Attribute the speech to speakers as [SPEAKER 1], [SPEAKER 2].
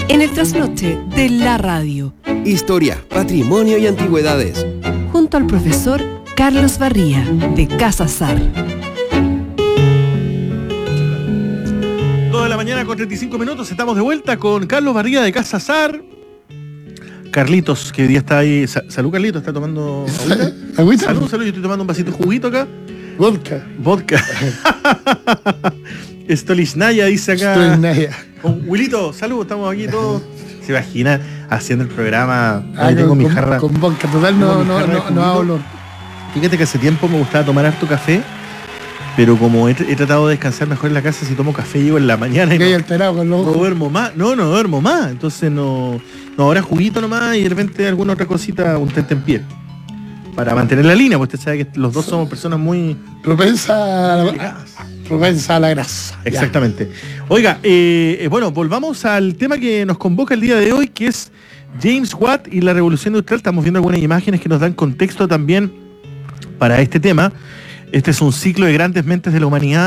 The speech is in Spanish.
[SPEAKER 1] En el trasnoche de la radio.
[SPEAKER 2] Historia, patrimonio y antigüedades.
[SPEAKER 1] Junto al profesor Carlos Barría, de Casa Sar.
[SPEAKER 3] 2 de la mañana con 35 minutos. Estamos de vuelta con Carlos Barría, de Casa Sar. Carlitos, que hoy día está ahí. Salud, Carlitos, ¿está tomando agüita?
[SPEAKER 4] ¿Agüita?
[SPEAKER 3] Salud, yo estoy tomando un vasito de juguito acá.
[SPEAKER 4] Vodka.
[SPEAKER 3] Stolichnaya dice acá.
[SPEAKER 4] Stolichnaya.
[SPEAKER 3] Con Wilito, salud, estamos aquí todos. Se imagina haciendo el programa. Ahí tengo mi jarra.
[SPEAKER 4] Con vodka, total, no da olor.
[SPEAKER 3] Fíjate que hace tiempo me gustaba tomar harto café, pero como he tratado de descansar mejor en la casa, si tomo café llego en la mañana y
[SPEAKER 4] alterado con los ojos.
[SPEAKER 3] No duermo más. No duermo más. Entonces no, ahora juguito nomás y de repente alguna otra cosita, un tentempié. Para mantener la línea, pues usted sabe que los dos somos personas muy
[SPEAKER 4] propensa a la grasa.
[SPEAKER 3] Exactamente. Ya. Oiga, bueno, volvamos al tema que nos convoca el día de hoy, que es James Watt y la Revolución Industrial. Estamos viendo algunas imágenes que nos dan contexto también para este tema. Este es un ciclo de grandes mentes de la humanidad